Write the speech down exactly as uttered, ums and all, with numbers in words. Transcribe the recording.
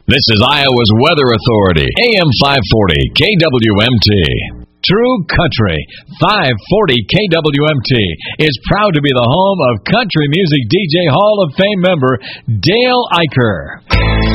This is Iowa's Weather Authority, A M five forty, K W M T. True Country, five forty K W M T, is proud to be the home of country music D J Hall of Fame member Dale Eicher.